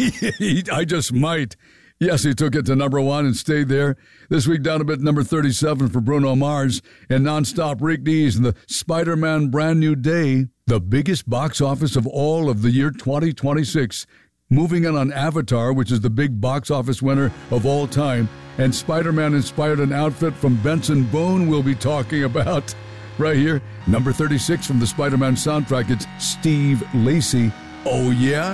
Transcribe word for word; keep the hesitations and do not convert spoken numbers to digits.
I just might. Yes, he took it to number one and stayed there. This week down a bit, number thirty-seven for Bruno Mars and Nonstop Rick Dees and the Spider-Man Brand New Day, the biggest box office of all of the year twenty twenty-six. Moving in on Avatar, which is the big box office winner of all time, and Spider-Man inspired an outfit from Benson Boone we'll be talking about right here. Number thirty-six from the Spider-Man soundtrack, it's Steve Lacy. Oh, yeah?